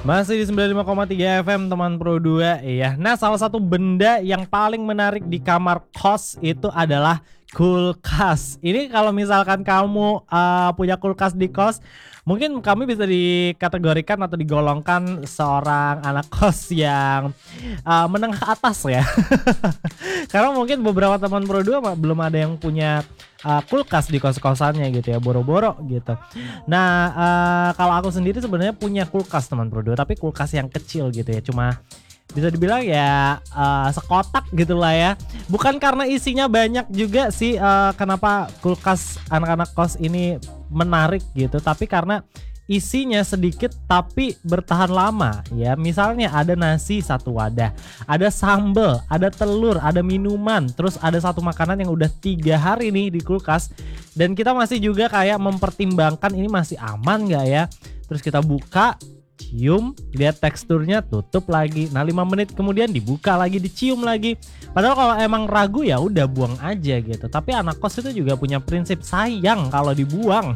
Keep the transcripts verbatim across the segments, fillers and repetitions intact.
Masih di sembilan puluh lima koma tiga F M teman Pro dua ya. Nah, salah satu benda yang paling menarik di kamar kos itu adalah kulkas. Ini kalau misalkan kamu uh, punya kulkas di kos, mungkin kami bisa dikategorikan atau digolongkan seorang anak kos yang uh, menengah atas ya. Karena mungkin beberapa teman Pro dua belum ada yang punya uh, kulkas di kos-kosannya gitu ya, boro-boro gitu. Nah, uh, kalau aku sendiri sebenarnya punya kulkas teman Pro dua, tapi kulkas yang kecil gitu ya, cuma bisa dibilang ya uh, sekotak gitulah ya. Bukan karena isinya banyak juga sih uh, kenapa kulkas anak-anak kos ini menarik gitu, tapi karena isinya sedikit tapi bertahan lama ya. Misalnya ada nasi satu wadah, ada sambal, ada telur, ada minuman, terus ada satu makanan yang udah tiga hari nih di kulkas, dan kita masih juga kayak mempertimbangkan ini masih aman nggak ya. Terus kita buka, cium, lihat teksturnya, tutup lagi. Nah, lima menit kemudian dibuka lagi, dicium lagi. Padahal kalau emang ragu ya udah buang aja gitu. Tapi anak kos itu juga punya prinsip sayang kalau dibuang.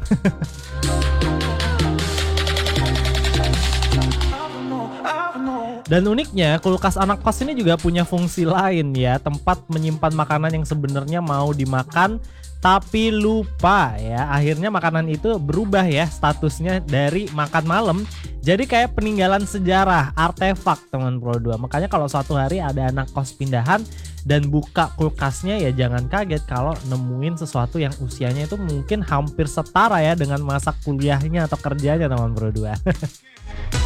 Dan uniknya kulkas anak kos ini juga punya fungsi lain ya, tempat menyimpan makanan yang sebenarnya mau dimakan tapi lupa ya. Akhirnya makanan itu berubah ya statusnya dari makan malam jadi kayak peninggalan sejarah, artefak teman Pro dua. Makanya kalau suatu hari ada anak kos pindahan dan buka kulkasnya ya jangan kaget kalau nemuin sesuatu yang usianya itu mungkin hampir setara ya dengan masa kuliahnya atau kerjanya teman Pro dua.